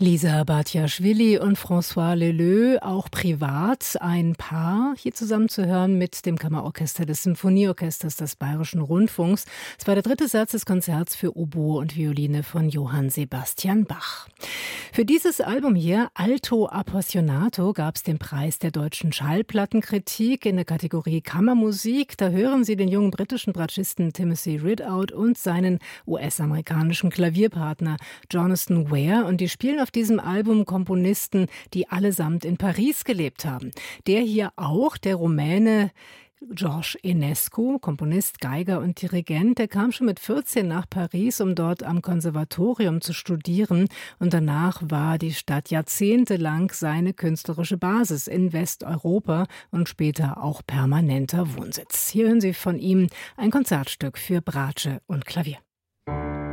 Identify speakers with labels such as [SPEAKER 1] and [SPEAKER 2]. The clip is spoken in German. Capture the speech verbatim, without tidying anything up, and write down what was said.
[SPEAKER 1] Lisa Batiaschwili und François Leleux, auch privat ein Paar, hier zusammen zu hören mit dem Kammerorchester des Symphonieorchesters des Bayerischen Rundfunks. Es war der dritte Satz des Konzerts für Oboe und Violine von Johann Sebastian Bach. Für dieses Album hier, Alto Appassionato, gab es den Preis der deutschen Schallplattenkritik in der Kategorie Kammermusik. Da hören Sie den jungen britischen Bratschisten Timothy Ridout und seinen U S-amerikanischen Klavierpartner Jonathan Ware, und die spielen auf diesem Album Komponisten, die allesamt in Paris gelebt haben. Der hier auch, der Rumäne George Enescu, Komponist, Geiger und Dirigent, der kam schon mit vierzehn nach Paris, um dort am Konservatorium zu studieren. Und danach war die Stadt jahrzehntelang seine künstlerische Basis in Westeuropa und später auch permanenter Wohnsitz. Hier hören Sie von ihm ein Konzertstück für Bratsche und Klavier.